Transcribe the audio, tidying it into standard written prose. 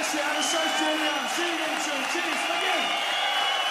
Seattle Search Jr. See you again soon. Cheers. Again.